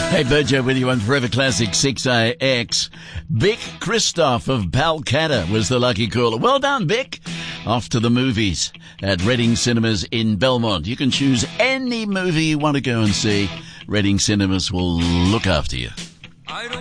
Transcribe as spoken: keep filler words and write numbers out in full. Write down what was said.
Hey, Bojo with you on Forever Classic six A X. Vic Christoph of Balcatta was the lucky caller. Well done, Vic. Off to the movies at Reading Cinemas in Belmont. You can choose any movie you want to go and see. Reading Cinemas will look after you.